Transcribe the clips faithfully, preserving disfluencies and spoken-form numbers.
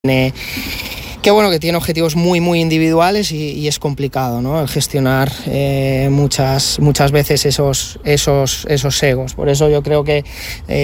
tiene, que bueno, que tiene objetivos muy muy individuales y, y es complicado, ¿no? El gestionar eh, muchas muchas veces esos esos esos egos. Por eso yo creo que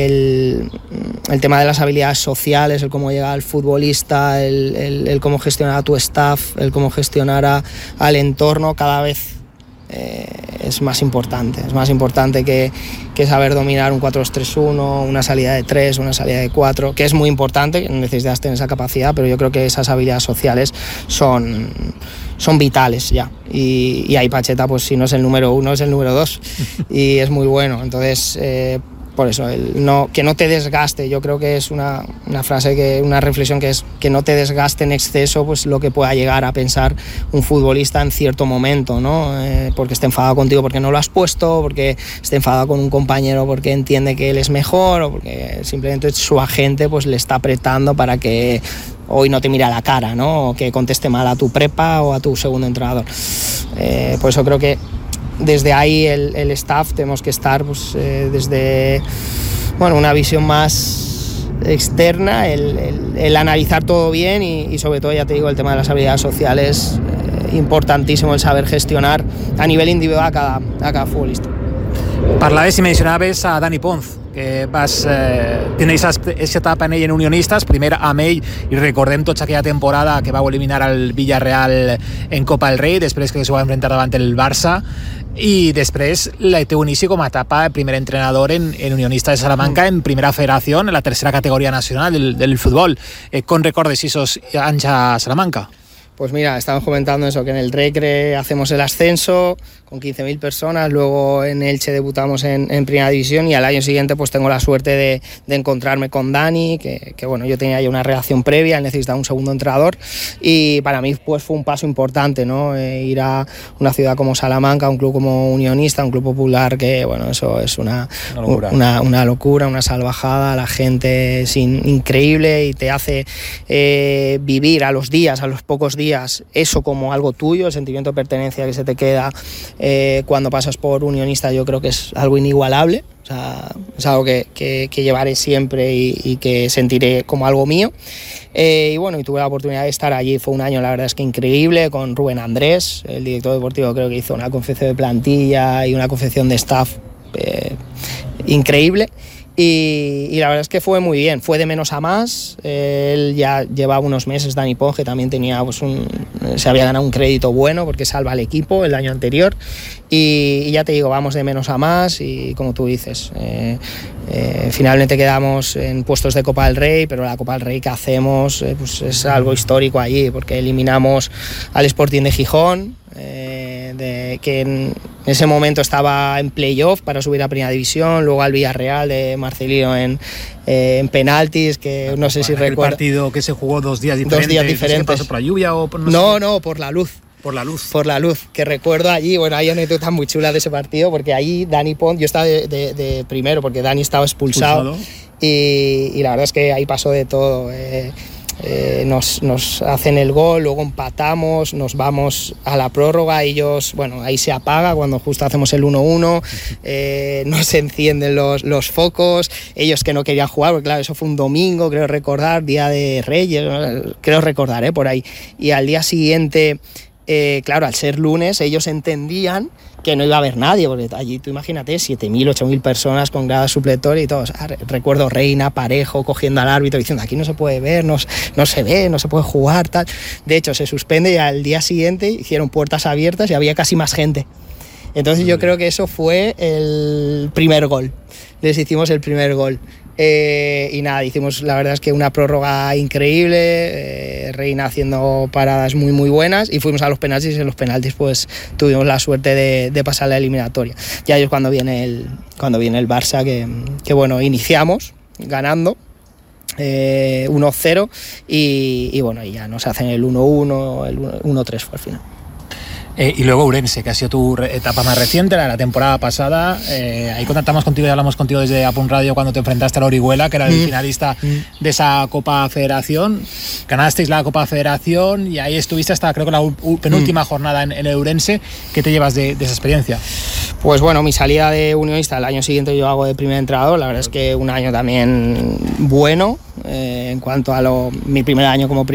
el, el tema de las habilidades sociales, el cómo llegar al futbolista, el, el, el cómo gestionar a tu staff, el cómo gestionar a, al entorno, cada vez Eh, es más importante, es más importante que, que saber dominar un cuatro dos tres uno, una salida de tres, una salida de cuatro, que es muy importante, necesitas tener esa capacidad, pero yo creo que esas habilidades sociales son, son vitales ya, y, y ahí Pacheta, pues si no es el número uno, es el número dos, y es muy bueno, entonces eh, por eso, el no, que no te desgaste, yo creo que es una, una frase, que, una reflexión que es que no te desgaste en exceso pues lo que pueda llegar a pensar un futbolista en cierto momento, ¿no? Eh, porque esté enfadado contigo porque no lo has puesto, porque esté enfadado con un compañero porque entiende que él es mejor, o porque simplemente su agente pues le está apretando para que hoy no te mire a la cara, ¿no? O que conteste mal a tu prepa o a tu segundo entrenador. Eh, por eso creo que desde ahí el, el staff tenemos que estar pues, eh, desde bueno, una visión más externa, el, el, el analizar todo bien y, y sobre todo, ya te digo, el tema de las habilidades sociales, eh, importantísimo el saber gestionar a nivel individual a cada, a cada futbolista. Parlaves i mencionaves a Dani Ponz, que vas eh, tenir aquesta etapa en ell en Unionistes, primer amb ell, i recordem tots aquella temporada que vau eliminar el Villarreal en Copa del Rei, després que s'ho va enfrentar davant el Barça, i després el teu inici com a etapa de primer entrenador en, en Unionista de Salamanca, en primera federació, en la tercera categoria nacional del, del futbol. Eh, com recordes esos anys a Salamanca? Pues mira, estamos comentando eso, que en el Recre hacemos el ascenso con quince mil personas, luego en Elche debutamos en, en Primera División y al año siguiente pues tengo la suerte de, de encontrarme con Dani, que, que bueno, yo tenía ya una relación previa, él necesitaba un segundo entrenador y para mí pues fue un paso importante, ¿no? Eh, ir a una ciudad como Salamanca, un club como Unionista, un club popular, que bueno, eso es una, una, locura. Una, una locura, una salvajada, la gente es in, increíble y te hace eh, vivir a los días, a los pocos días, eso como algo tuyo, el sentimiento de pertenencia que se te queda eh, cuando pasas por Unionista, yo creo que es algo inigualable, o sea, es algo que, que, que llevaré siempre y, y que sentiré como algo mío. Eh, y bueno, y tuve la oportunidad de estar allí, fue un año la verdad es que increíble, con Rubén Andrés, el director deportivo, creo que hizo una confección de plantilla y una confección de staff eh, increíble. Y, y la verdad es que fue muy bien, fue de menos a más. Eh, él ya llevaba unos meses, Dani Ponz, que también tenía, pues, un, se había ganado un crédito bueno porque salva al equipo el año anterior. Y, y ya te digo, vamos de menos a más y como tú dices, eh, eh, finalmente quedamos en puestos de Copa del Rey, pero la Copa del Rey que hacemos eh, pues es algo histórico allí porque eliminamos al Sporting de Gijón, eh, de, que en ese momento estaba en playoff para subir a Primera División, luego al Villarreal de Marcelino en, eh, en penaltis, que no sé si recuerdo. ¿El partido que se jugó dos días diferentes? Dos días diferentes. ¿Pasó por la lluvia o por no, no sé? No, por la luz. Por la luz. Por la luz, que recuerdo allí, bueno, hay anécdotas muy chulas de ese partido, porque allí Dani Ponz, yo estaba de, de, de primero, porque Dani estaba expulsado, expulsado. Y, y la verdad es que ahí pasó de todo. Eh, eh, nos, nos hacen el gol, luego empatamos, nos vamos a la prórroga, ellos, bueno, ahí se apaga cuando justo hacemos el uno uno, eh, no se encienden los, los focos, ellos que no querían jugar, porque claro, eso fue un domingo, creo recordar, día de Reyes, creo recordar, eh, por ahí, y al día siguiente... Eh, claro, al ser lunes ellos entendían que no iba a haber nadie, porque allí tú imagínate siete mil, ocho mil personas con grada supletoria y todo. O sea, recuerdo Reina, Parejo cogiendo al árbitro diciendo aquí no se puede ver, no, no se ve, no se puede jugar, tal. De hecho se suspende y al día siguiente hicieron puertas abiertas y había casi más gente. Entonces yo creo que eso fue el primer gol, les hicimos el primer gol. Eh, y nada, hicimos la verdad es que una prórroga increíble, eh, Reina haciendo paradas muy muy buenas y fuimos a los penaltis y en los penaltis pues tuvimos la suerte de, de pasar la eliminatoria. Ya es cuando viene el, cuando viene el Barça que, que bueno, iniciamos ganando eh, uno cero y, y bueno, y ya nos hacen el uno uno, el uno tres fue al final. Eh, y luego Ourense, que ha sido tu etapa más reciente, la, la temporada pasada. Eh, ahí contactamos contigo y hablamos contigo desde Apun Radio cuando te enfrentaste a la Orihuela, que era el mm. finalista mm. de esa Copa Federación. Ganasteis la Copa Federación y ahí estuviste hasta creo que la u- penúltima mm. jornada en, en Ourense. ¿Qué te llevas de, de esa experiencia? Pues bueno, mi salida de unionista, el año siguiente yo hago de primer entrenador, la verdad es que un año también bueno, eh, en cuanto a lo, mi primer año como primer